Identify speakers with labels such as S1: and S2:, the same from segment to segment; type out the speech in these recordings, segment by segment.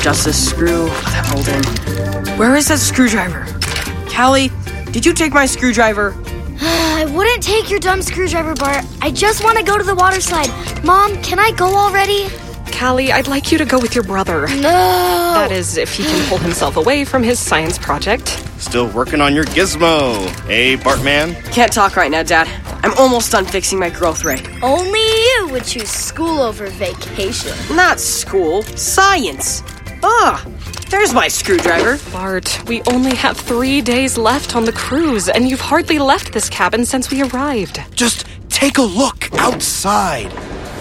S1: adjust this screw, put that bolt in. Where is that screwdriver? Callie, did you take my screwdriver?
S2: I wouldn't take your dumb screwdriver, Bart. I just want to go to the water slide. Mom, can I go already?
S3: Callie, I'd like you to go with your brother.
S2: No!
S3: That is, if he can pull himself away from his science project.
S4: Still working on your gizmo, hey, Bartman?
S1: Can't talk right now, Dad. I'm almost done fixing my growth ray.
S2: Only you would choose school over vacation.
S1: Not school, science. There's my screwdriver.
S3: Bart, we only have 3 days left on the cruise, and you've hardly left this cabin since we arrived.
S4: Just take a look outside.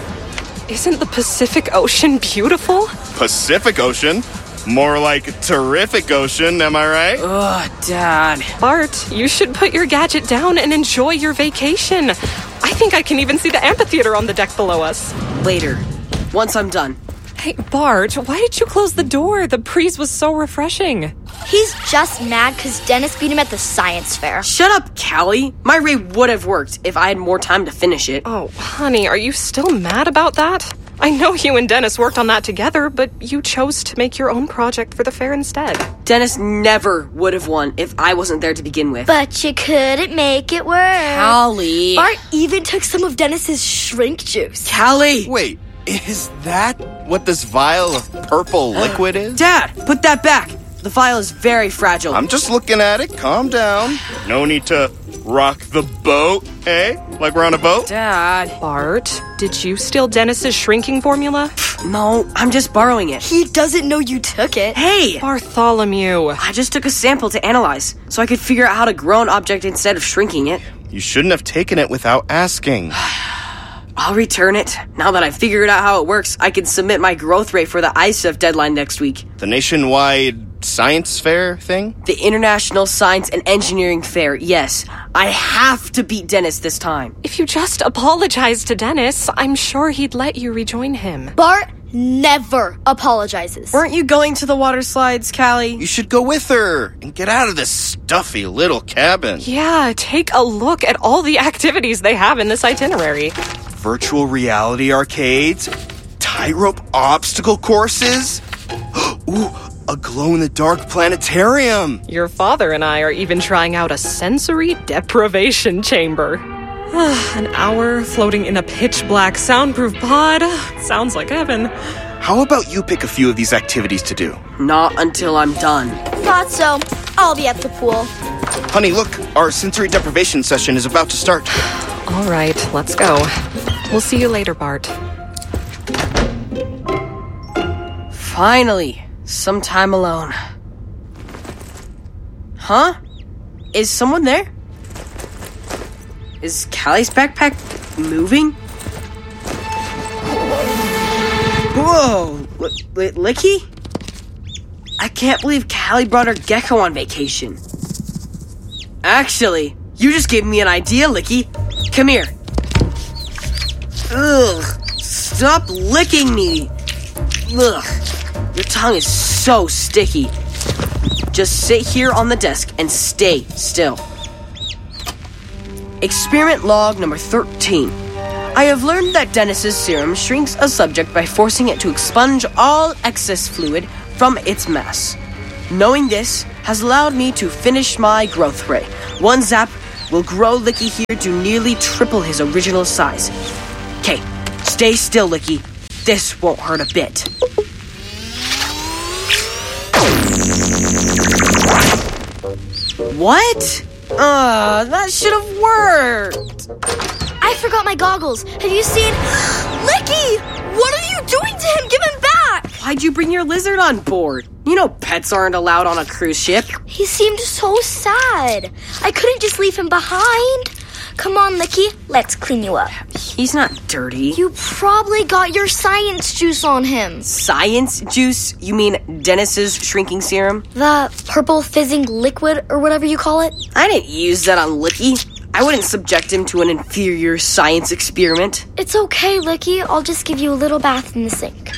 S3: Isn't the Pacific Ocean beautiful?
S4: Pacific Ocean? More like terrific ocean, am I right?
S1: Dad.
S3: Bart, you should put your gadget down and enjoy your vacation. I think I can even see the amphitheater on the deck below us.
S1: Later, once I'm done.
S3: Hey, Bart, why did you close the door? The breeze was so refreshing.
S2: He's just mad because Dennis beat him at the science fair.
S1: Shut up, Callie. My ray would have worked if I had more time to finish it.
S3: Oh, honey, are you still mad about that? I know you and Dennis worked on that together, but you chose to make your own project for the fair instead.
S1: Dennis never would have won if I wasn't there to begin with.
S2: But you couldn't make it work.
S1: Callie.
S2: Bart even took some of Dennis's shrink juice.
S1: Callie.
S4: Wait, is that what this vial of purple liquid is?
S1: Dad, put that back. The vial is very fragile.
S4: I'm just looking at it. Calm down. No need to rock the boat, eh? Like we're on a boat?
S1: Dad.
S3: Bart, did you steal Dennis's shrinking formula?
S1: No, I'm just borrowing it.
S2: He doesn't know you took it.
S1: Hey!
S3: Bartholomew.
S1: I just took a sample to analyze, so I could figure out how to grow an object instead of shrinking it.
S4: You shouldn't have taken it without asking.
S1: I'll return it. Now that I've figured out how it works, I can submit my growth rate for the ISEF deadline next week.
S4: The nationwide science fair thing?
S1: The International Science and Engineering Fair, yes. I have to beat Dennis this time.
S3: If you just apologize to Dennis, I'm sure he'd let you rejoin him.
S2: Bart never apologizes.
S1: Weren't you going to the water slides, Callie?
S4: You should go with her and get out of this stuffy little cabin.
S3: Yeah, take a look at all the activities they have in this itinerary.
S4: Virtual reality arcades, tightrope obstacle courses. Ooh, a glow-in-the-dark planetarium.
S3: Your father and I are even trying out a sensory deprivation chamber. An hour floating in a pitch-black soundproof pod. Sounds like heaven.
S4: How about you pick a few of these activities to do?
S1: Not until I'm done.
S2: Thought so. I'll be at the pool.
S4: Honey, look, our sensory deprivation session is about to start.
S3: All right, let's go. We'll see you later, Bart.
S1: Finally, some time alone. Huh? Is someone there? Is Callie's backpack moving? Whoa! Licky? I can't believe Callie brought her gecko on vacation. Actually, you just gave me an idea, Licky. Come here. Ugh. Stop licking me. Ugh. Your tongue is so sticky. Just sit here on the desk and stay still. Experiment log number 13. I have learned that Dennis's serum shrinks a subject by forcing it to expunge all excess fluid from its mass. Knowing this has allowed me to finish my growth ray. One zap will grow Licky here to nearly triple his original size. Okay, stay still, Licky. This won't hurt a bit. What? That should have worked.
S2: I forgot my goggles. Have you seen... Licky! What are you doing to him? Give him back!
S1: Why'd you bring your lizard on board? You know pets aren't allowed on a cruise ship.
S2: He seemed so sad. I couldn't just leave him behind. Come on, Licky. Let's clean you up.
S1: He's not dirty.
S2: You probably got your science juice on him.
S1: Science juice? You mean Dennis's shrinking serum?
S2: The purple fizzing liquid or whatever you call it?
S1: I didn't use that on Licky. I wouldn't subject him to an inferior science experiment.
S2: It's okay, Licky. I'll just give you a little bath in the sink.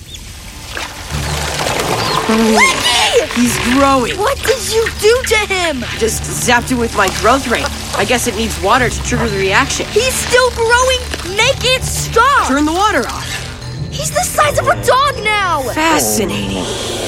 S2: Licky!
S1: He's growing.
S2: What did you do to him?
S1: Just zapped it with my growth ray. I guess it needs water to trigger the reaction.
S2: He's still growing. Make it stop.
S1: Turn the water off.
S2: He's the size of a dog now.
S1: Fascinating.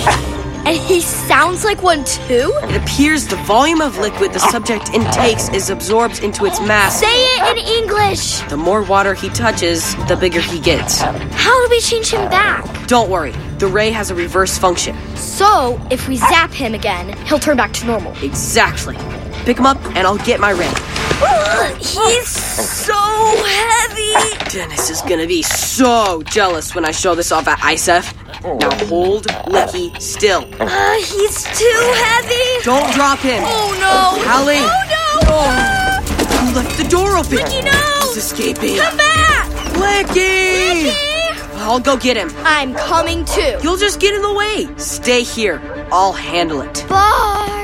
S2: And he sounds like one too?
S1: It appears the volume of liquid the subject intakes is absorbed into its mass.
S2: Say it in English.
S1: The more water he touches, the bigger he gets.
S2: How do we change him back?
S1: Don't worry, the ray has a reverse function.
S2: So, if we zap him again, he'll turn back to normal.
S1: Exactly. Pick him up and I'll get my ray.
S2: He's so heavy.
S1: Dennis is gonna be so jealous when I show this off at ISEF. Now hold Licky still.
S2: He's too heavy.
S1: Don't drop him.
S2: Oh no.
S1: Hallie.
S2: Oh no.
S1: You left the door open.
S2: Licky, no.
S1: He's escaping.
S2: Come back.
S1: Licky!
S2: Licky.
S1: I'll go get him.
S2: I'm coming too.
S1: You'll just get in the way. Stay here. I'll handle it.
S2: Bart.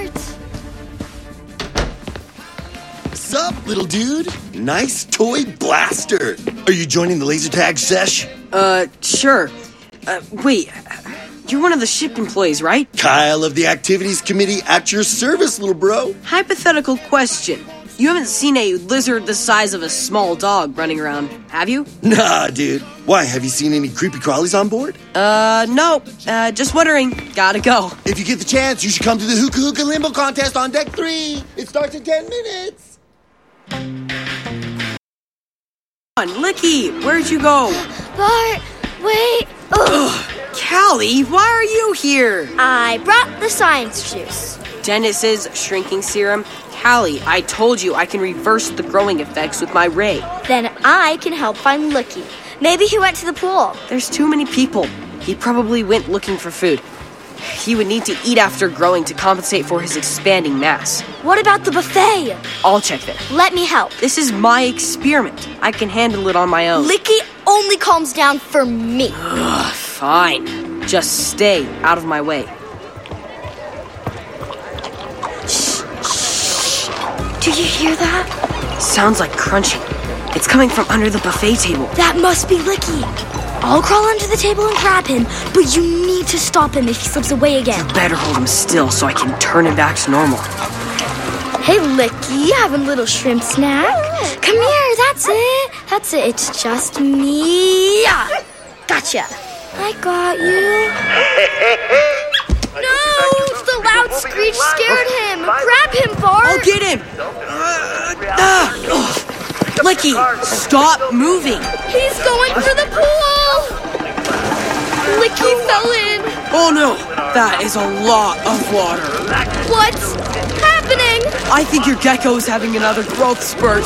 S5: Sup, little dude? Nice toy blaster. Are you joining the laser tag sesh?
S1: Sure. Wait. You're one of the ship employees, right?
S5: Kyle of the activities committee at your service, little bro.
S1: Hypothetical question. You haven't seen a lizard the size of a small dog running around, have you?
S5: Nah, dude. Why, have you seen any creepy crawlies on board?
S1: No. Just wondering. Gotta go.
S5: If you get the chance, you should come to the Hookah Hookah Limbo contest on deck 3. It starts in 10 minutes.
S1: Licky, where'd you go?
S2: Bart, wait. Ugh.
S1: Callie, why are you here?
S2: I brought the science juice.
S1: Dennis's shrinking serum. Callie, I told you I can reverse the growing effects with my ray.
S2: Then I can help find Licky. Maybe he went to the pool.
S1: There's too many people. He probably went looking for food. He would need to eat after growing to compensate for his expanding mass.
S2: What about the buffet?
S1: I'll check there.
S2: Let me help.
S1: This is my experiment. I can handle it on my own.
S2: Licky only calms down for me.
S1: Fine. Just stay out of my way.
S2: Shh. Do you hear that?
S1: Sounds like crunching. It's coming from under the buffet table.
S2: That must be Licky. I'll crawl under the table and grab him, but you need to stop him if he slips away again.
S1: Better hold him still so I can turn him back to normal.
S2: Hey, Licky, having a little shrimp snack? Come here, that's it. That's it, it's just me. Gotcha. I got you. No, the loud screech scared him. Grab him, Bart.
S1: I'll get him. Licky, stop moving.
S2: He's going for the pool. Licky fell in.
S1: Oh no, that is a lot of water.
S2: What's happening?
S1: I think your gecko's having another growth spurt.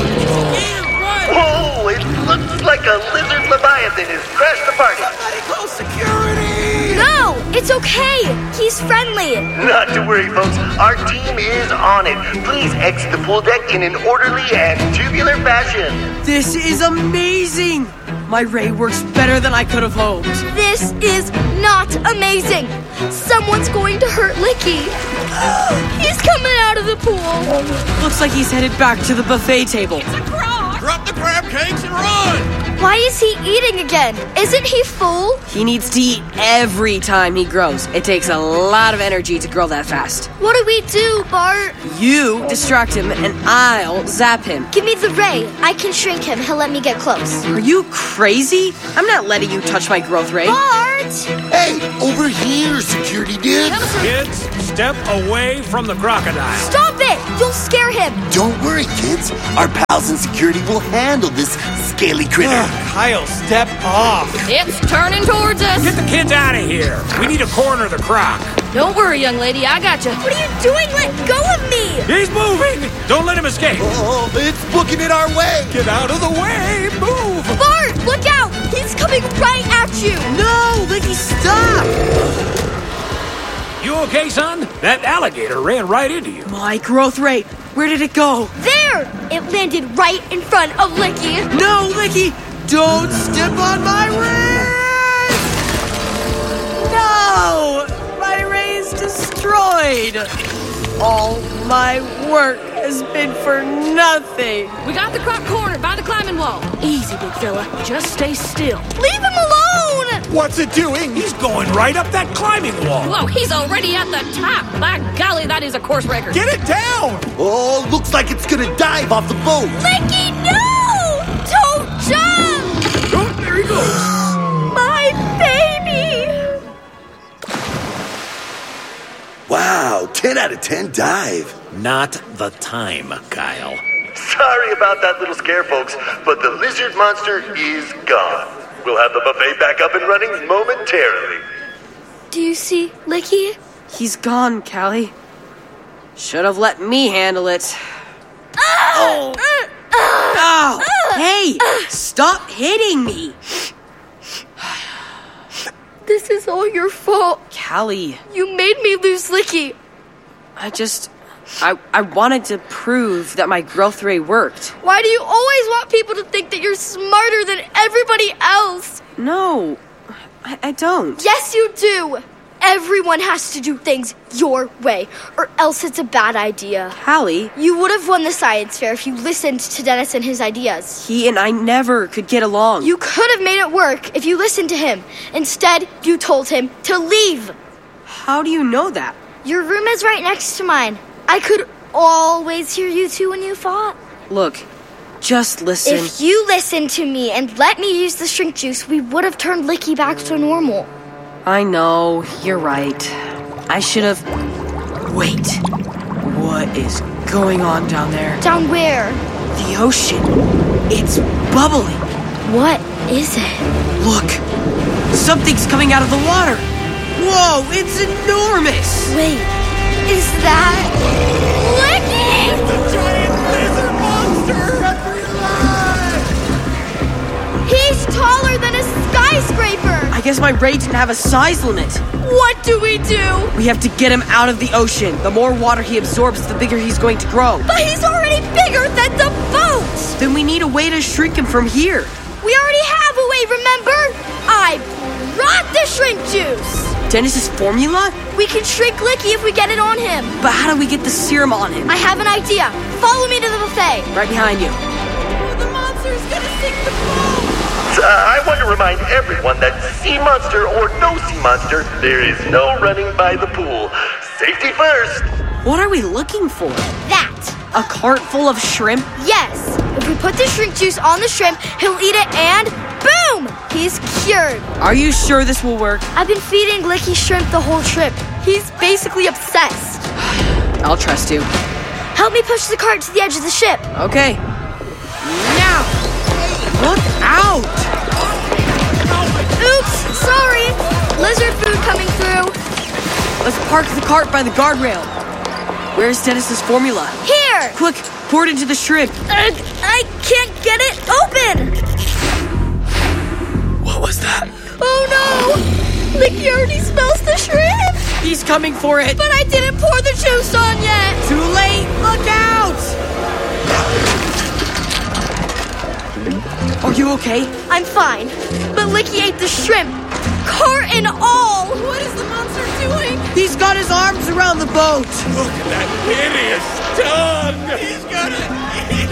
S6: Whoa, it looks like a lizard leviathan has crashed the party.
S5: Call security!
S2: No, it's okay. He's friendly.
S6: Not to worry, folks. Our team is on it. Please exit the pool deck in an orderly and tubular fashion.
S1: This is amazing. My ray works better than I could have hoped.
S2: This is not amazing. Someone's going to hurt Licky. He's coming out of the pool.
S1: Looks like he's headed back to the buffet table.
S5: Drop the crab cakes and run!
S2: Why is he eating again? Isn't he full?
S1: He needs to eat every time he grows. It takes a lot of energy to grow that fast.
S2: What do we do, Bart?
S1: You distract him and I'll zap him.
S2: Give me the ray. I can shrink him. He'll let me get close.
S1: Are you crazy? I'm not letting you touch my growth ray.
S2: Bart!
S5: Hey, over here, security dude!
S7: Kids, step away from the crocodile.
S2: Stop it! You'll scare him.
S5: Don't worry, kids. Our pals in security will handle this scaly critter.
S7: Kyle, step off.
S8: It's turning towards us.
S7: Get the kids out of here. We need to corner the croc.
S8: Don't worry, young lady. I got you.
S2: What are you doing? Let go of me!
S7: He's moving. Don't let him escape.
S5: Oh, it's booking it our way!
S7: Get out of the way. Move.
S2: Bart, look out! He's coming right at you!
S1: No, Licky, stop!
S7: You okay, son? That alligator ran right into you.
S1: My growth ray, where did it go?
S2: There! It landed right in front of Licky.
S1: No, Licky, don't step on my ray! No! My ray is destroyed! All my work has been for nothing.
S8: We got the croc cornered by the climbing wall. Easy, big fella. Just stay still.
S2: Leave him alone!
S7: What's it doing? He's going right up that climbing wall.
S8: Whoa, he's already at the top. By golly, that is a course record.
S7: Get it down.
S5: Oh, looks like it's gonna dive off the boat.
S2: Licky, no! Don't jump!
S7: Oh, there he goes.
S2: My baby!
S5: 10 out of 10 dive.
S7: Not the time, Kyle.
S6: Sorry about that little scare, folks, but the lizard monster is gone. We'll have the buffet back up and running momentarily.
S2: Do you see Licky?
S1: He's gone, Callie. Should have let me handle it.
S2: Oh!
S1: Hey! Stop hitting me!
S2: This is all your fault.
S1: Callie,
S2: You made me lose Licky.
S1: I wanted to prove that my growth ray worked.
S2: Why do you always want people to think that you're smarter than everybody else?
S1: No, I don't.
S2: Yes, you do. Everyone has to do things your way, or else it's a bad idea.
S1: Callie,
S2: You would have won the science fair if you listened to Dennis and his ideas.
S1: he and I never could get along.
S2: You could have made it work if you listened to him. Instead, you told him to leave.
S1: How do you know that?
S2: Your room is right next to mine. I could always hear you two when you fought.
S1: Look, just listen.
S2: If you listened to me and let me use the shrink juice, we would have turned Licky back to normal.
S1: I know, you're right. I should have... Wait. What is going on down there?
S2: Down where?
S1: The ocean. It's bubbling.
S2: What is it?
S1: Look. Something's coming out of the water. Whoa, it's enormous.
S2: Wait, is that Licky?
S7: Giant lizard monster!
S2: He's taller than a skyscraper.
S1: I guess my ray didn't have a size limit.
S2: What do we do?
S1: We have to get him out of the ocean. The more water he absorbs, the bigger he's going to grow.
S2: But he's already bigger than the boat.
S1: Then we need a way to shrink him from here.
S2: We already have a way, remember? I brought the shrink juice.
S1: Dennis's formula?
S2: We can shrink Licky if we get it on him.
S1: But how do we get the serum on him?
S2: I have an idea. Follow me to the buffet.
S1: Right behind you.
S2: The monster's gonna sink the boat.
S6: I want to remind everyone that sea monster or no sea monster, there is no running by the pool. Safety first.
S1: What are we looking for?
S2: That.
S1: A cart full of shrimp?
S2: Yes. If we put the shrink juice on the shrimp, he'll eat it and boom! He's cured.
S1: Are you sure this will work?
S2: I've been feeding Licky shrimp the whole trip. He's basically obsessed.
S1: I'll trust you.
S2: Help me push the cart to the edge of the ship.
S1: Okay. Now! Look out!
S2: Oops, sorry. Lizard food coming through.
S1: Let's park the cart by the guardrail. Where's Dennis's formula?
S2: Here.
S1: Quick, pour it into the shrimp.
S2: I can't get it open.
S7: What was that?
S2: Oh no! Licky already smells the shrimp.
S1: He's coming for it.
S2: But I didn't pour the juice on yet.
S1: Too late. Look out! Are you okay?
S2: I'm fine. But Licky ate the shrimp. Cart and all. What is the monster doing?
S1: He's got his arms around the boat.
S7: Look at that hideous tongue! He's gonna eat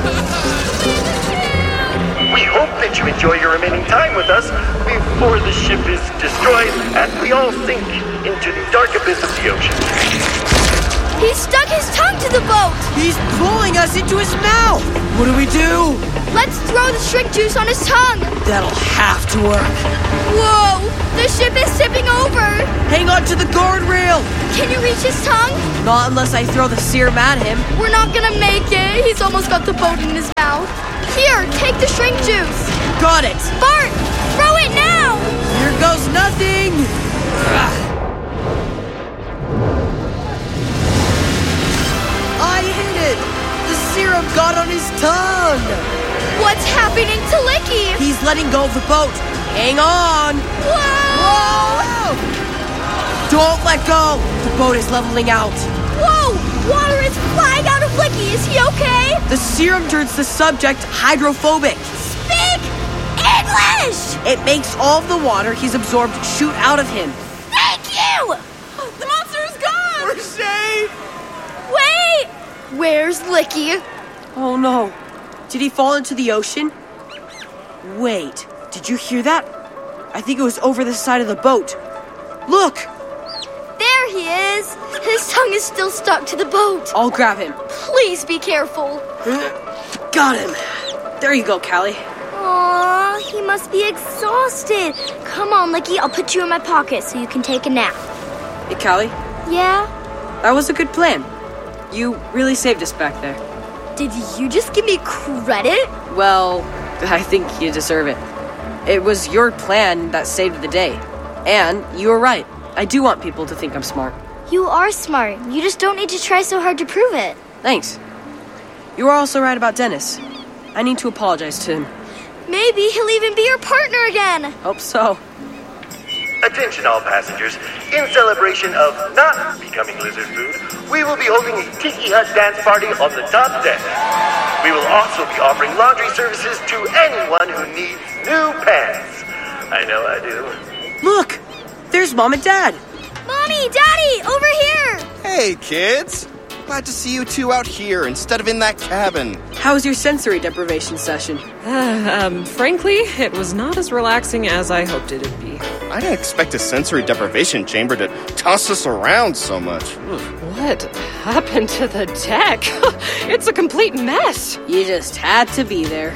S6: We hope that you enjoy your remaining time with us before the ship is destroyed and we all sink into the dark abyss of the ocean.
S2: He stuck his tongue to the boat.
S1: He's pulling us into his mouth. What do we do?
S2: Let's throw the shrink juice on his tongue.
S1: That'll have to work.
S2: Whoa, the ship is tipping over.
S1: Hang on to the guardrail.
S2: Can you reach his tongue?
S1: Not unless I throw the serum at him.
S2: We're not gonna make it. He's almost got the boat in his mouth. Here, take the shrink juice.
S1: Got it.
S2: Bart, throw it now.
S1: Here goes nothing. I hit it. The serum got on his tongue.
S2: What's happening to Licky?
S1: He's letting go of the boat. Hang on.
S2: Whoa!
S1: Don't let go. The boat is leveling out.
S2: Whoa! Water is flying out of Licky. Is he okay?
S1: The serum turns the subject hydrophobic.
S2: Speak English!
S1: It makes all of the water he's absorbed shoot out of him.
S2: Thank you! The monster is gone!
S7: We're safe!
S2: Wait! Where's Licky?
S1: Oh no. Did he fall into the ocean? Wait, did you hear that? I think it was over the side of the boat. Look!
S2: There he is! His tongue is still stuck to the boat.
S1: I'll grab him.
S2: Please be careful.
S1: Got him. There you go, Callie.
S2: Aww, he must be exhausted. Come on, Licky, I'll put you in my pocket so you can take a nap.
S1: Hey, Callie,
S2: Yeah?
S1: That was a good plan. You really saved us back there.
S2: Did you just give me credit?
S1: Well, I think you deserve it. It was your plan that saved the day. And you were right. I do want people to think I'm smart.
S2: You are smart. You just don't need to try so hard to prove it.
S1: Thanks. You were also right about Dennis. I need to apologize to him.
S2: Maybe he'll even be your partner again.
S1: Hope so.
S6: Attention all passengers. In celebration of not becoming lizard food, we will be holding a Tiki Hut dance party on the top deck. We will also be offering laundry services to anyone who needs new pants. I know I do.
S1: Look! There's Mom and Dad!
S2: Mommy, Daddy, over here!
S4: Hey, kids! Glad to see you two out here instead of in that cabin.
S1: How was your sensory deprivation session?
S3: Frankly, it was not as relaxing as I hoped it'd be.
S4: I didn't expect a sensory deprivation chamber to toss us around so much.
S3: What happened to the deck? It's a complete mess.
S1: You just had to be there.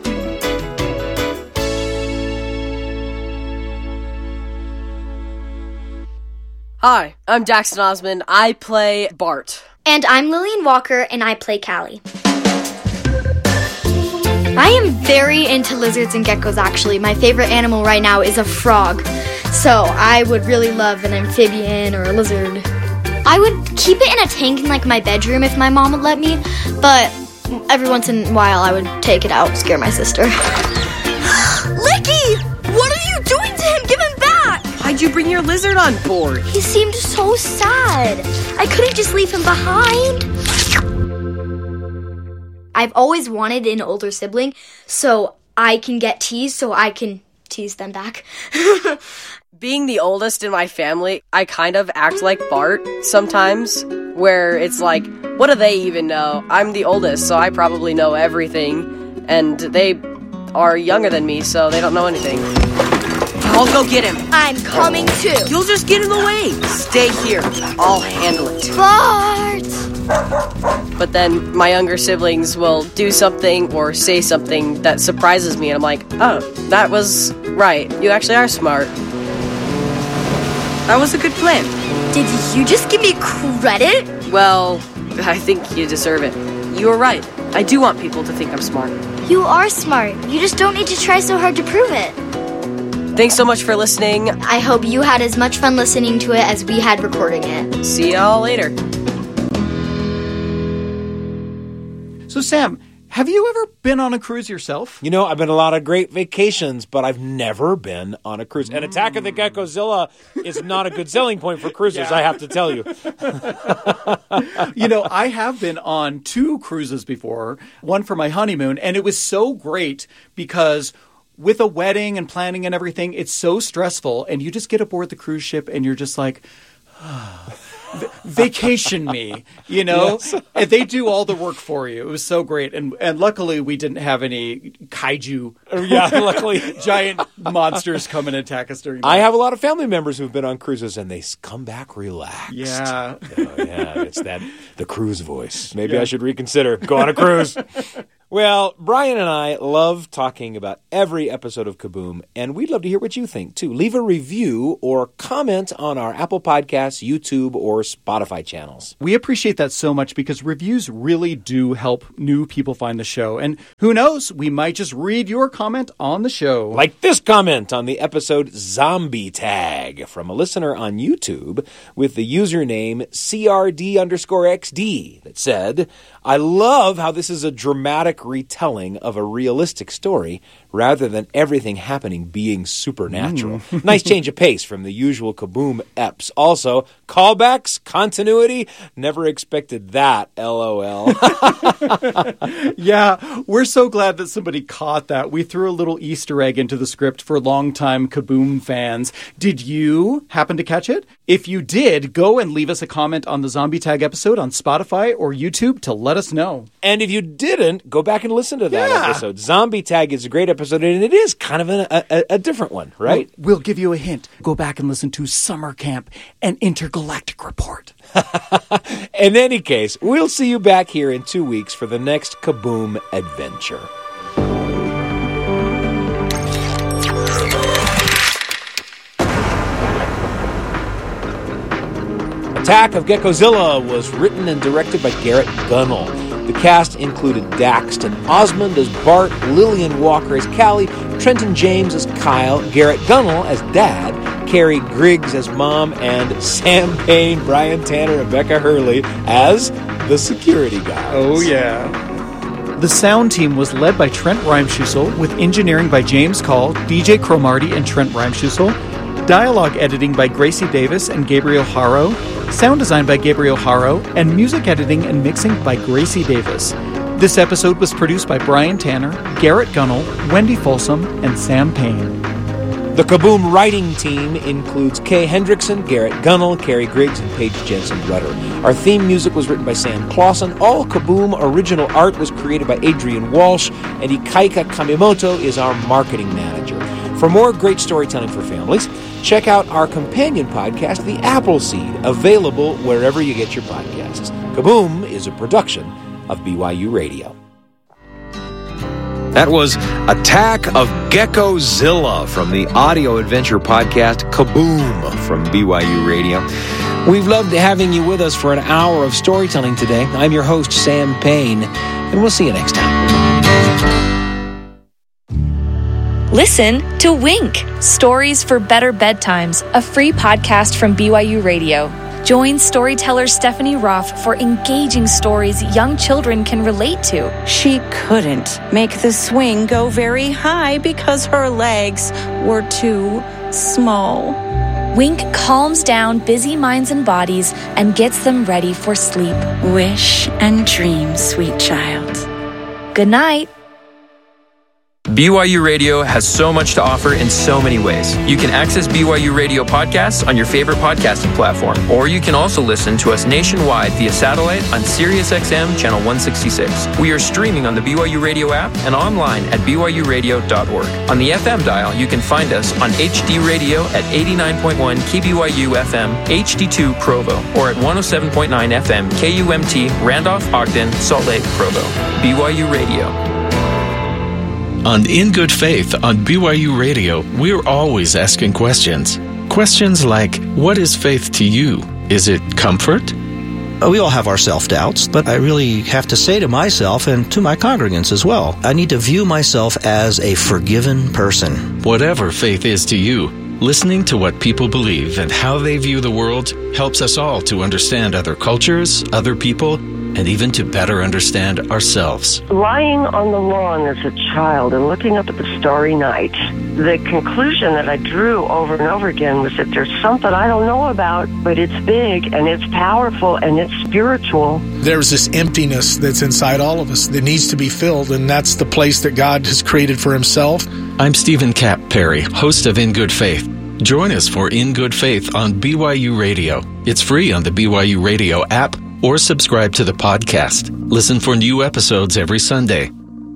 S1: Hi, I'm Daxton Osmond. I play Bart.
S2: And I'm Lillian Walker, and I play Callie. I am very into lizards and geckos, actually. My favorite animal right now is a frog. So I would really love an amphibian or a lizard. I would keep it in a tank in, like, my bedroom if my mom would let me. But every once in a while, I would take it out, scare my sister. Licky! What are you doing to him? Give him back!
S1: Why'd you bring your lizard on board?
S2: He seemed so sad. I couldn't just leave him behind. I've always wanted an older sibling so I can get teased so I can tease them back.
S1: Being the oldest in my family, I kind of act like Bart sometimes, where it's like, what do they even know? I'm the oldest, so I probably know everything, and they are younger than me, so they don't know anything. I'll go get him.
S2: I'm coming too.
S1: You'll just get in the way. Stay here. I'll handle it.
S2: Bart!
S1: But then my younger siblings will do something or say something that surprises me, and I'm like, oh, that was right. You actually are smart. That was a good plan.
S2: Did you just give me credit?
S1: Well, I think you deserve it. You were right. I do want people to think I'm smart.
S2: You are smart. You just don't need to try so hard to prove it.
S1: Thanks so much for listening.
S2: I hope you had as much fun listening to it as we had recording it.
S1: See y'all later.
S9: So, Sam, have you ever been on a cruise yourself?
S10: You know, I've been on a lot of great vacations, but I've never been on a cruise. And Attack of the Geckozilla is not a good selling point for cruises, I have to tell you.
S9: You know, I have been on 2 cruises before, one for my honeymoon, and it was so great because with a wedding and planning and everything, it's so stressful, and you just get aboard the cruise ship and you're just like, vacation me, you know? Yes. And they do all the work for you. It was so great. And luckily we didn't have any kaiju,
S10: luckily
S9: giant monsters come and attack us during that.
S10: I have a lot of family members who've been on cruises and they come back relaxed.
S9: Yeah.
S10: It's the cruise voice. Maybe I should reconsider. Go on a cruise. Well, Brian and I love talking about every episode of Kaboom, and we'd love to hear what you think, too. Leave a review or comment on our Apple Podcasts, YouTube, or Spotify channels.
S9: We appreciate that so much because reviews really do help new people find the show. And who knows, we might just read your comment on the show.
S10: Like this comment on the episode Zombie Tag from a listener on YouTube with the username CRD_XD that said, I love how this is a dramatic retelling of a realistic story rather than everything happening being supernatural. Nice change of pace from the usual Kaboom eps. Also, callbacks, continuity, never expected that, LOL.
S9: Yeah, we're so glad that somebody caught that. We threw a little Easter egg into the script for longtime Kaboom fans. Did you happen to catch it? If you did, go and leave us a comment on the Zombie Tag episode on Spotify or YouTube to let us know.
S10: And if you didn't, go back and listen to that episode. Zombie Tag is a great episode, and it is kind of a different one, right?
S9: We'll give you a hint. Go back and listen to Summer Camp and Intergalactic Report.
S10: In any case, we'll see you back here in 2 weeks for the next Kaboom adventure. Attack of Geckozilla was written and directed by Garrett Gunnell. The cast included Daxton Osmond as Bart, Lillian Walker as Callie, Trenton James as Kyle, Garrett Gunnell as Dad, Carrie Griggs as Mom, and Sam Payne, Brian Tanner, and Becca Hurley as the security guys.
S9: Oh, yeah. The sound team was led by Trent Reimschussel, with engineering by James Call, DJ Cromarty, and Trent Reimschussel, dialogue editing by Gracie Davis and Gabriel Haro, sound design by Gabriel Haro, and music editing and mixing by Gracie Davis. This episode was produced by Brian Tanner, Garrett Gunnell, Wendy Folsom, and Sam Payne.
S10: The Kaboom writing team includes Kay Hendrickson, Garrett Gunnell, Carrie Griggs, and Paige Jensen Rudder. Our theme music was written by Sam Clausen. All Kaboom original art was created by Adrian Walsh, and Ikaika Kamimoto is our marketing manager. For more great storytelling for families, check out our companion podcast, The Appleseed, available wherever you get your podcasts. Kaboom is a production of BYU Radio.
S11: That was Attack of Geckozilla from the audio adventure podcast Kaboom from BYU Radio.
S10: We've loved having you with us for an hour of storytelling today. I'm your host, Sam Payne, and we'll see you next time.
S12: Listen to Wink, Stories for Better Bedtimes, a free podcast from BYU Radio. Join storyteller Stephanie Roth for engaging stories young children can relate to.
S13: She couldn't make the swing go very high because her legs were too small.
S12: Wink calms down busy minds and bodies and gets them ready for sleep.
S13: Wish and dream, sweet child.
S12: Good night.
S14: BYU Radio has so much to offer in so many ways. You can access BYU Radio podcasts on your favorite podcasting platform, or you can also listen to us nationwide via satellite on SiriusXM Channel 166. We are streaming on the BYU Radio app and online at byuradio.org. On the FM dial, you can find us on HD Radio at 89.1 KBYU FM, HD2 Provo, or at 107.9 FM KUMT Randolph, Ogden, Salt Lake, Provo. BYU Radio.
S15: On In Good Faith on BYU Radio, we're always asking questions. Questions like, what is faith to you? Is it comfort?
S16: We all have our self-doubts, but I really have to say to myself and to my congregants as well, I need to view myself as a forgiven person.
S15: Whatever faith is to you, listening to what people believe and how they view the world helps us all to understand other cultures, other people, and even to better understand ourselves.
S17: Lying on the lawn as a child and looking up at the starry night, the conclusion that I drew over and over again was that there's something I don't know about, but it's big and it's powerful and it's spiritual.
S18: There's this emptiness that's inside all of us that needs to be filled, and that's the place that God has created for himself.
S15: I'm Stephen Kapp Perry, host of In Good Faith. Join us for In Good Faith on BYU Radio. It's free on the BYU Radio app, or subscribe to the podcast. Listen for new episodes every Sunday.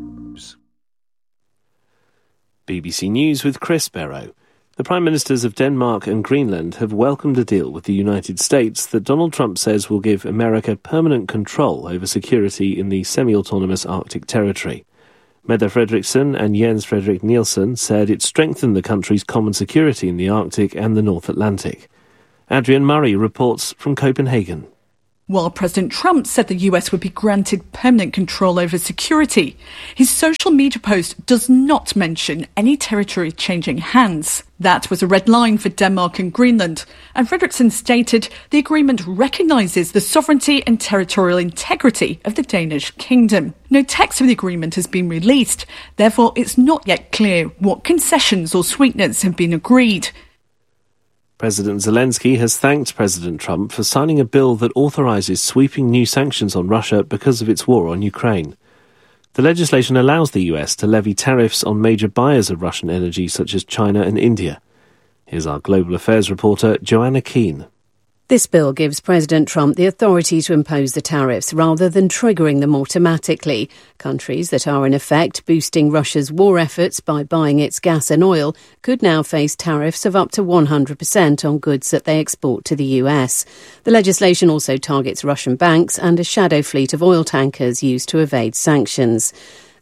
S19: BBC News with Chris Barrow. The Prime Ministers of Denmark and Greenland have welcomed a deal with the United States that Donald Trump says will give America permanent control over security in the semi-autonomous Arctic territory. Mette Frederiksen and Jens Frederik Nielsen said it strengthened the country's common security in the Arctic and the North Atlantic. Adrian Murray reports from Copenhagen.
S20: While President Trump said the US would be granted permanent control over security, his social media post does not mention any territory changing hands. That was a red line for Denmark and Greenland, and Frederiksen stated the agreement recognises the sovereignty and territorial integrity of the Danish kingdom. No text of the agreement has been released, therefore it's not yet clear what concessions or sweeteners have been agreed.
S19: President Zelensky has thanked President Trump for signing a bill that authorises sweeping new sanctions on Russia because of its war on Ukraine. The legislation allows the US to levy tariffs on major buyers of Russian energy such as China and India. Here's our Global Affairs reporter, Joanna Keane.
S21: This bill gives President Trump the authority to impose the tariffs rather than triggering them automatically. Countries that are in effect boosting Russia's war efforts by buying its gas and oil could now face tariffs of up to 100% on goods that they export to the US. The legislation also targets Russian banks and a shadow fleet of oil tankers used to evade sanctions.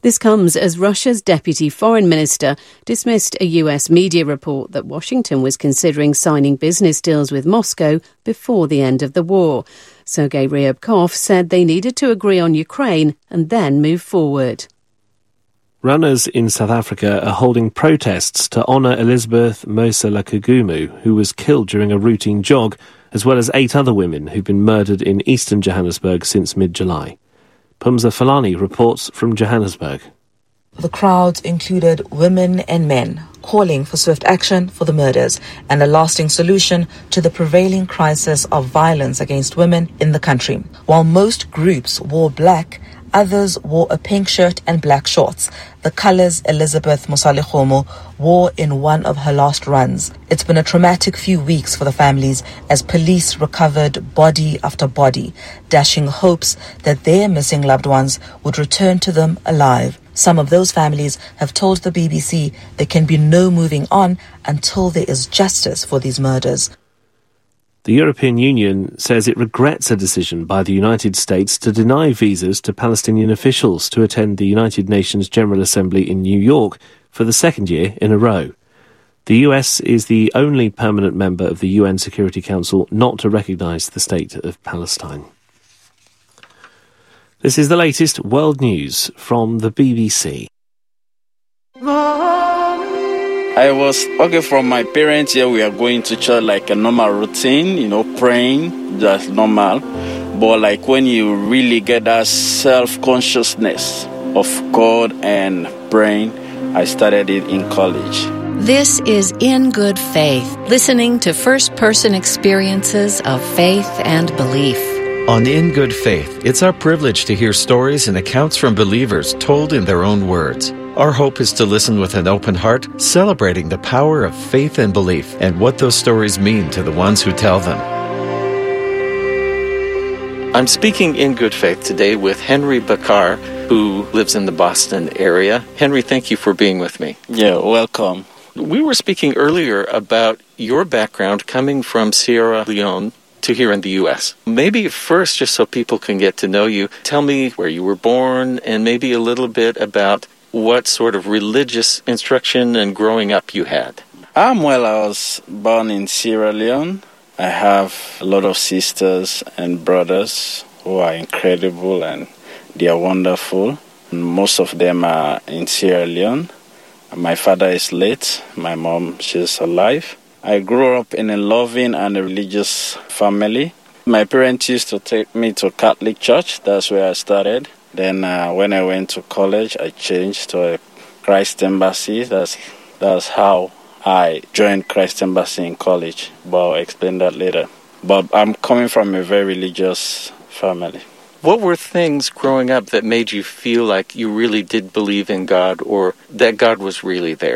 S21: This comes as Russia's deputy foreign minister dismissed a US media report that Washington was considering signing business deals with Moscow before the end of the war. Sergei Ryabkov said they needed to agree on Ukraine and then move forward.
S19: Runners in South Africa are holding protests to honour Elizabeth Mosela Kagumu, who was killed during a routine jog, as well as 8 other women who've been murdered in eastern Johannesburg since mid-July. Pumza Falani reports from Johannesburg.
S8: The crowds included women and men, calling for swift action for the murders and a lasting solution to the prevailing crisis of violence against women in the country. While most groups wore black, others wore a pink shirt and black shorts, the colours Elizabeth Mosalikgomo wore in one of her last runs. It's been a traumatic few weeks for the families as police recovered body after body, dashing hopes that their missing loved ones would return to them alive. Some of those families have told the BBC there can be no moving on until there is justice for these murders.
S19: The European Union says it regrets a decision by the United States to deny visas to Palestinian officials to attend the United Nations General Assembly in New York for the second year in a row. The US is the only permanent member of the UN Security Council not to recognise the state of Palestine. This is the latest world news from the BBC.
S22: I was from my parents. We are going to church like a normal routine, praying, just normal. But when you really get that self-consciousness of God and praying, I started it in college.
S23: This is In Good Faith, listening to first-person experiences of faith and belief.
S15: On In Good Faith, it's our privilege to hear stories and accounts from believers told in their own words. Our hope is to listen with an open heart, celebrating the power of faith and belief and what those stories mean to the ones who tell them.
S24: I'm speaking in good faith today with Henry Bakar, who lives in the Boston area. Henry, thank you for being with me.
S22: Yeah, welcome.
S24: We were speaking earlier about your background coming from Sierra Leone to here in the U.S. Maybe first, just so people can get to know you, tell me where you were born and maybe a little bit about what sort of religious instruction and growing up you had.
S22: I was born in Sierra Leone. I have a lot of sisters and brothers who are incredible and they are wonderful. Most of them are in Sierra Leone. My father is late. My mom, she's alive. I grew up in a loving and a religious family. My parents used to take me to Catholic church. That's where I started. Then when I went to college, I changed to a Christ Embassy. That's how I joined Christ Embassy in college. But I'll explain that later. But I'm coming from a very religious family.
S24: What were things growing up that made you feel like you really did believe in God or that God was really there?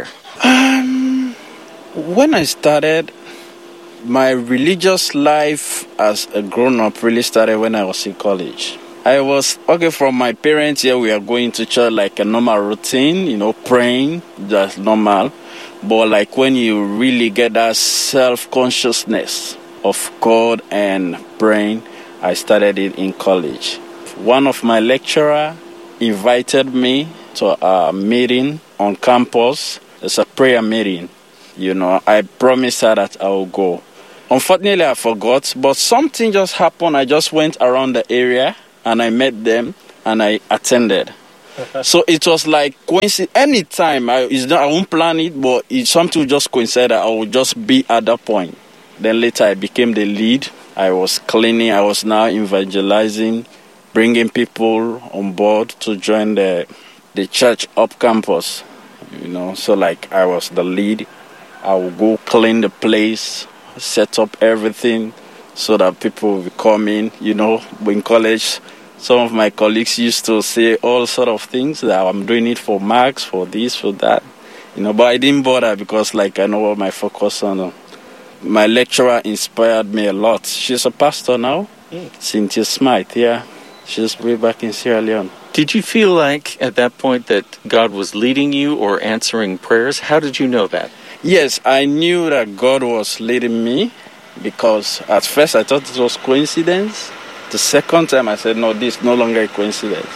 S22: When I started, my religious life as a grown-up really started when I was in college. I was, from my parents, we are going to church like a normal routine, praying, just normal. But when you really get that self-consciousness of God and praying, I started it in college. One of my lecturers invited me to a meeting on campus. It's a prayer meeting. I promised her that I will go. Unfortunately, I forgot, but something just happened. I just went around the area and I met them and I attended. So it was like coincidence. Anytime, I won't plan it, but it's something just coincided. I would just be at that point. Then later I became the lead. I was cleaning. I was now evangelizing, bringing people on board to join the church up campus. So I was the lead. I would go clean the place, set up everything so that people will come in. In college, some of my colleagues used to say all sort of things that I'm doing it for marks, for this, for that. But I didn't bother because I know what my focus on. My lecturer inspired me a lot. She's a pastor now, Cynthia Smythe, yeah. She's way back in Sierra Leone.
S24: Did you feel like at that point that God was leading you or answering prayers? How did you know that?
S22: Yes, I knew that God was leading me because at first I thought it was coincidence. The second time I said, no, this is no longer a coincidence.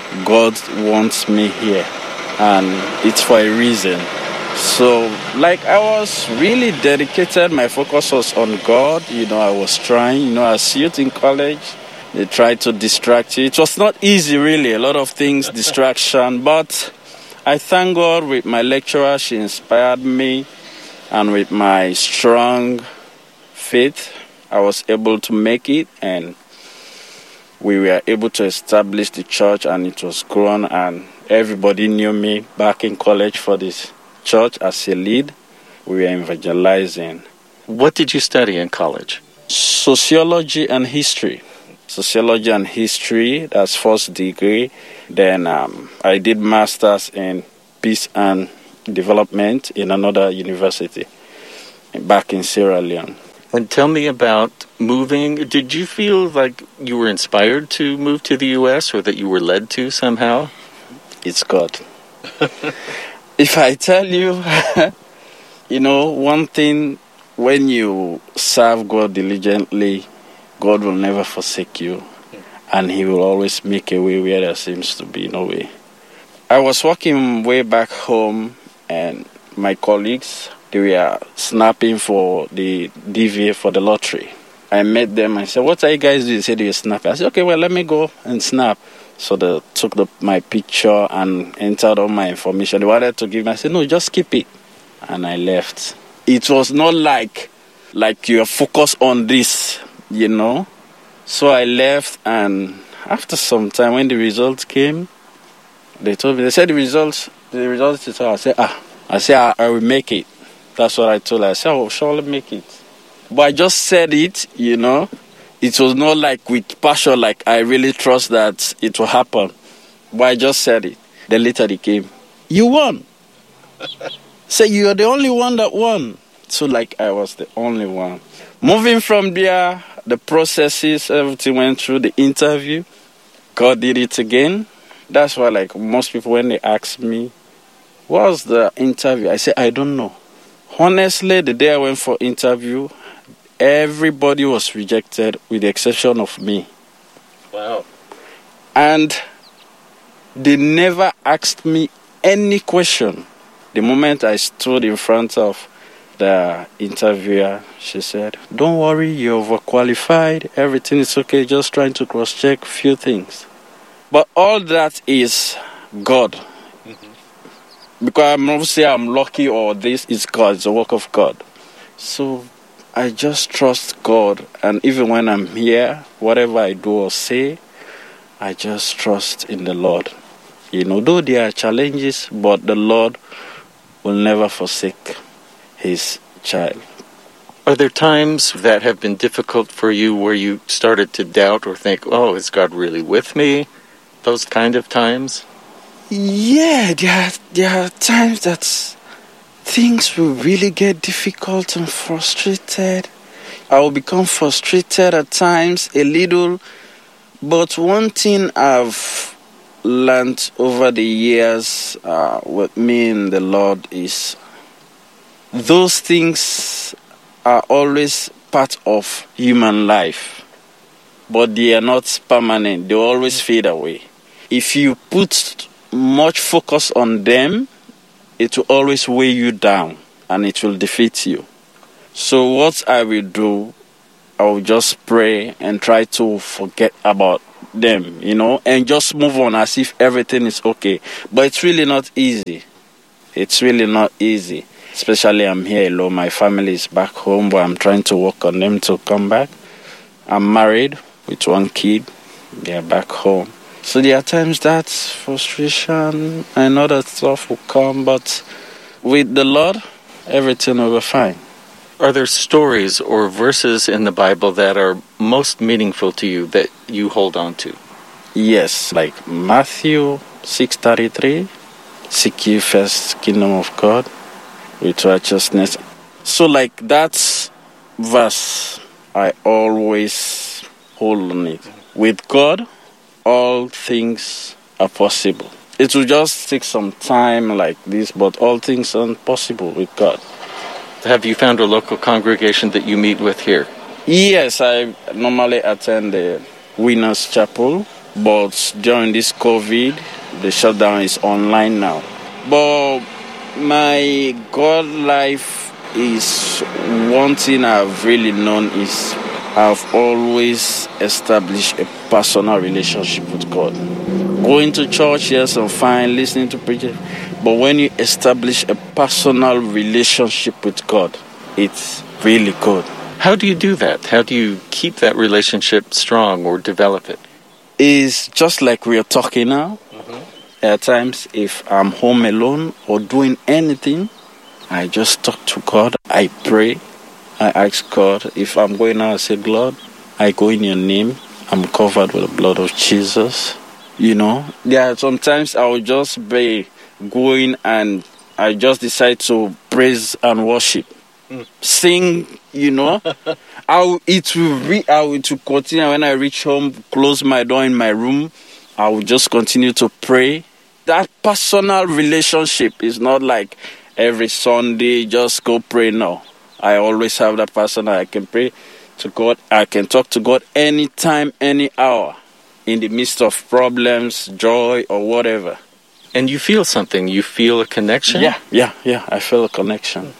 S22: God wants me here, and it's for a reason. So, I was really dedicated. My focus was on God. I was trying. As youth in college, they tried to distract you. It was not easy, really. A lot of things, distraction. But I thank God with my lecturer. She inspired me. And with my strong faith, I was able to make it. And we were able to establish the church, and it was grown. And everybody knew me back in college for this church as a lead. We were evangelizing.
S24: What did you study in college?
S22: Sociology and history. Sociology and history, that's first degree. Then I did masters in peace and development in another university back in Sierra Leone.
S24: And tell me about moving. Did you feel like you were inspired to move to the U.S. or that you were led to somehow?
S22: It's God. If I tell you, one thing, when you serve God diligently, God will never forsake you, and He will always make a way where there seems to be no way. I was working way back home, and my colleagues, they were snapping for the DVA for the lottery. I met them and said, "What are you guys doing?" They said they were snapping. I said, "Okay, well, let me go and snap." So they took my picture and entered all my information. They wanted to give me. I said, "No, just keep it." And I left. It was not like you are focused on this, So I left, and after some time, when the results came, they told me, they said the results is out. I said, I will make it. That's what I told her. I said, I will surely make it. But I just said it, It was not like with passion, like I really trust that it will happen. But I just said it. Then later they came. You won. Say you're the only one that won. So I was the only one. Moving from there, the processes, everything went through the interview. God did it again. That's why most people, when they ask me, what was the interview? I say, I don't know. Honestly, the day I went for interview, everybody was rejected with the exception of me.
S24: Wow.
S22: And they never asked me any question. The moment I stood in front of the interviewer, she said, "Don't worry, you're overqualified. Everything is okay. Just trying to cross-check a few things." But all that is God. Mm-hmm. Because I'm not saying I'm lucky or this is God. It's a work of God. So I just trust God, and even when I'm here, whatever I do or say, I just trust in the Lord. Though there are challenges, but the Lord will never forsake His child.
S24: Are there times that have been difficult for you where you started to doubt or think, oh, is God really with me? Those kind of times?
S22: Yeah, there are times that things will really get difficult and frustrated. I will become frustrated at times, a little. But one thing I've learned over the years with me and the Lord is those things are always part of human life. But they are not permanent. They always fade away. If you put much focus on them, it will always weigh you down and it will defeat you. So what I will do, I will just pray and try to forget about them, and just move on as if everything is okay. But it's really not easy. It's really not easy. Especially I'm here alone. My family is back home, but I'm trying to work on them to come back. I'm married with one kid. They're back home. So there are times that frustration and other stuff will come, but with the Lord, everything will be fine.
S24: Are there stories or verses in the Bible that are most meaningful to you that you hold on to?
S22: Yes, like Matthew 6:33, seek ye first kingdom of God with righteousness. So that verse, I always hold on it. With God, all things are possible. It will just take some time like this, but all things are possible with God.
S24: Have you found a local congregation that you meet with here?
S22: Yes, I normally attend the Winners Chapel But during this COVID, the shutdown is online now. But my God life is one thing I've really known is I've always established a personal relationship with God. Going to church, yes, I'm fine, listening to preachers. But when you establish a personal relationship with God, it's really good.
S24: How do you do that? How do you keep that relationship strong or develop it?
S22: It's just like we are talking now. At times, if I'm home alone or doing anything, I just talk to God. I pray. I ask God. If I'm going out, I say, Lord, I go in your name. I'm covered with the blood of Jesus. You know, there are sometimes I will just be going and I just decide to praise and worship. Sing, you know. I will continue. When I reach home, close my door in my room, I will just continue to pray. That personal relationship is not like every Sunday, just go pray. No. I always have that personal. I can pray to God. I can talk to God anytime, any hour, in the midst of problems, joy, or whatever.
S24: And you feel something. You feel a connection?
S22: Yeah. I feel a connection.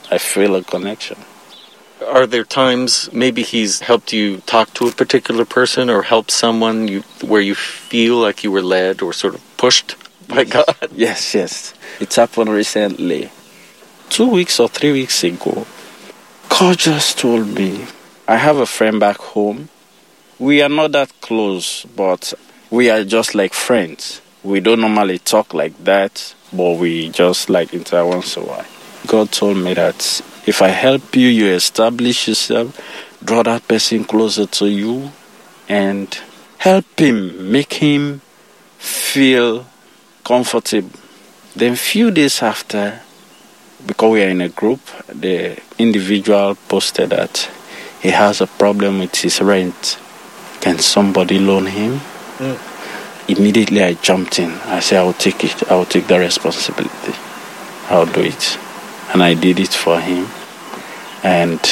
S24: Are there times maybe he's helped you talk to a particular person or help someone where you feel like you were led or sort of pushed by God?
S22: Yes. It happened recently. 2 weeks or 3 weeks ago, God just told me, I have a friend back home. We are not that close, but we are just like friends. We don't normally talk like that, but we just like interact once in a while. God told me that if I help you, you establish yourself, draw that person closer to you, and help him, make him feel comfortable. Then few days after, because we are in a group, the individual posted that he has a problem with his rent. Can somebody loan him? Immediately I jumped in. I said, I will take it. I will take the responsibility. I'll do it. And I did it for him. And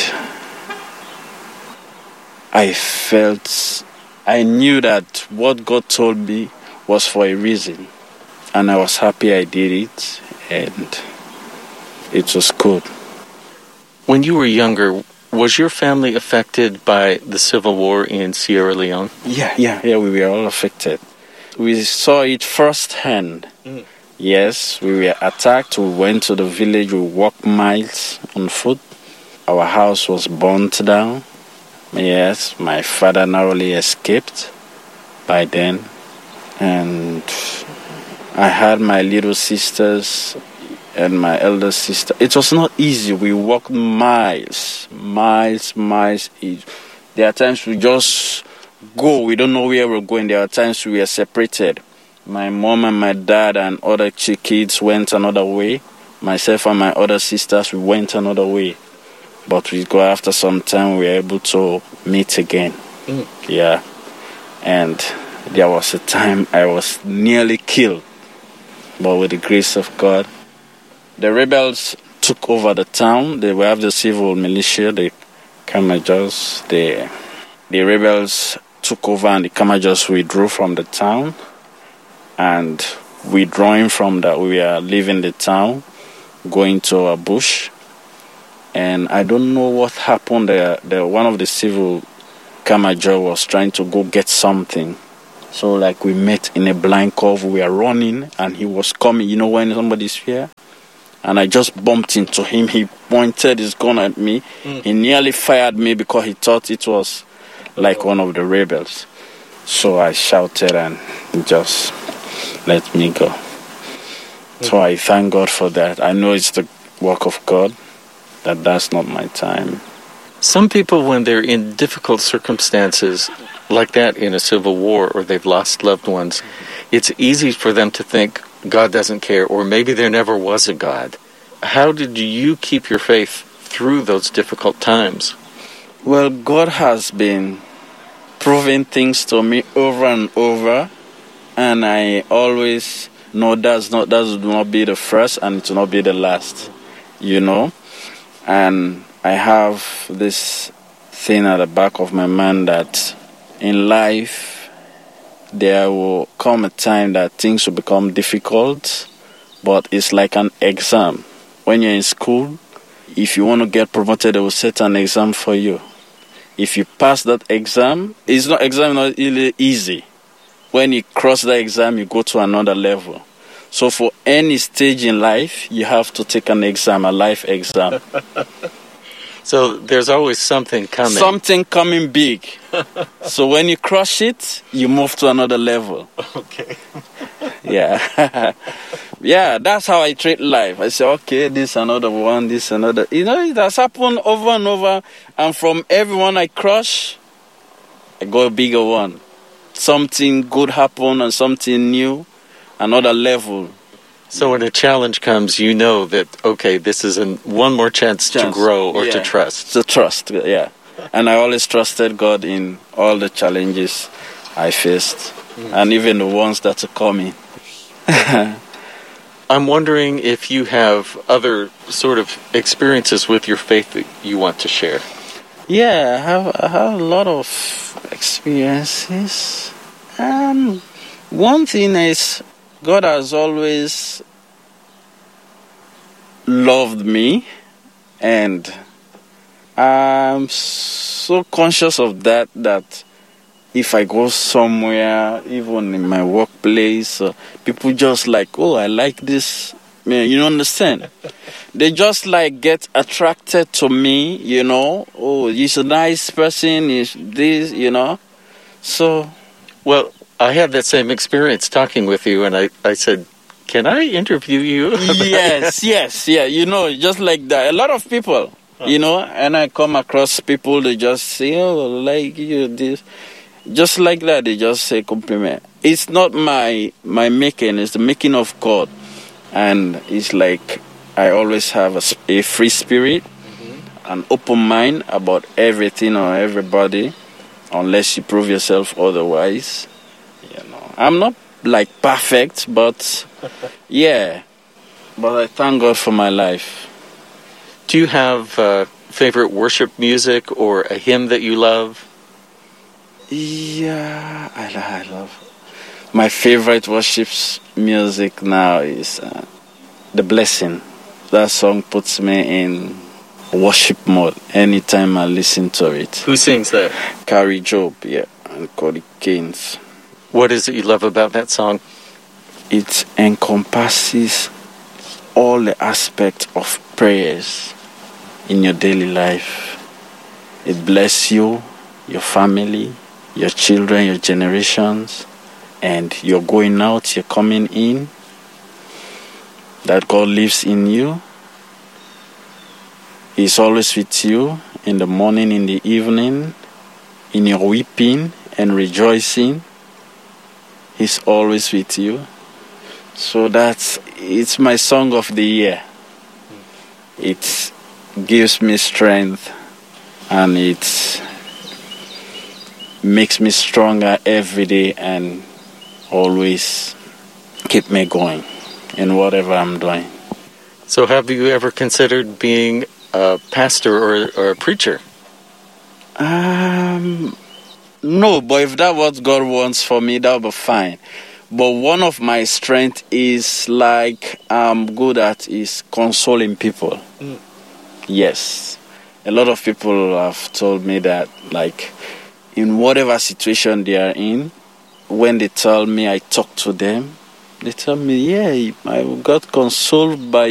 S22: I knew that what God told me was for a reason. And I was happy I did it. And it was good.
S24: When you were younger, was your family affected by the civil war in Sierra Leone?
S22: Yeah, we were all affected. We saw it firsthand. Yes, we were attacked. We went to the village. We walked miles on foot. Our house was burnt down. Yes, my father narrowly escaped by then. And I had my little sisters and my elder sister. It was not easy. We walked miles. There are times we just go. We don't know where we're going. There are times we are separated. My mom and my dad and other kids went another way. Myself and my other sisters, we went another way. But after some time, we were able to meet again. Yeah. And there was a time I was nearly killed. But with the grace of God, the rebels took over the town. They have the civil militia, the Kamajors. The rebels took over and the Kamajors withdrew from the town. And withdrawing from that, we are leaving the town, going to a bush. And I don't know what happened there. One of the civil Kamajor was trying to go get something. So like we met in a blind curve, we were running and he was coming, you know when somebody's here? And I just bumped into him. He pointed his gun at me. He nearly fired me because he thought it was like one of the rebels. So I shouted and he just let me go. So I thank God for that. I know it's the work of God, that's not my time.
S24: Some people, when they're in difficult circumstances like that in a civil war or they've lost loved ones, it's easy for them to think God doesn't care, or maybe there never was a God. How did you keep your faith through those difficult times?
S22: Well, God has been proving things to me over and over, and I always know that will not be the first and it will not be the last, you know. And I have this thing at the back of my mind that in life, there will come a time that things will become difficult, but it's like an exam. When you're in school, if you want to get promoted, they will set an exam for you. If you pass that exam, not really easy. When you cross the exam, you go to another level. So for any stage in life, you have to take an exam, a life exam.
S24: So there's always something coming.
S22: Something coming big. So when you crush it, you move to another level.
S24: Okay.
S22: Yeah. Yeah, that's how I treat life. I say, okay, this another one, this another. You know, it has happened over and over. And from everyone I crush, I go a bigger one. Something good happen and something new, another level.
S24: So when a challenge comes, you know that, okay, this is one more chance to grow or to trust.
S22: To trust, yeah. And I always trusted God in all the challenges I faced, and even the ones that are coming.
S24: I'm wondering if you have other sort of experiences with your faith that you want to share.
S22: Yeah, I have a lot of experiences. One thing is, God has always loved me, and I'm so conscious of that if I go somewhere, even in my workplace, people just like, oh, I like this. You understand? They just like get attracted to me, you know. Oh, he's a nice person, he's this, you know. So,
S24: well, I had that same experience talking with you, and I said, can I interview you?
S22: Yes, yeah, you know, just like that. A lot of people, you know, and I come across people, they just say, oh, like you, this. Just like that, they just say compliment. It's not my making, it's the making of God. And it's like I always have a free spirit, an open mind about everything or everybody, unless you prove yourself otherwise. You know, I'm not like perfect, but yeah. But I thank God for my life.
S24: Do you have favorite worship music or a hymn that you love?
S22: Yeah, I love. My favorite worship music now is The Blessing. That song puts me in worship mode anytime I listen to it.
S24: Who sings that?
S22: Carrie Job, yeah, and Cody Keynes.
S24: What is it you love about that song?
S22: It encompasses all the aspects of prayers in your daily life. It blesses you, your family, your children, your generations, and you're going out, you're coming in, that God lives in you. He's always with you in the morning, in the evening, in your weeping and rejoicing. He's always with you. So it's my song of the year. It gives me strength, and it makes me stronger every day and always keep me going in whatever I'm doing.
S24: So have you ever considered being a pastor or a preacher?
S22: No, but if that's what God wants for me, that'll be fine. But one of my strengths is like I'm good at is consoling people. Yes. A lot of people have told me that, like, in whatever situation they are in, when they tell me I talk to them, they tell me, yeah, I got consoled by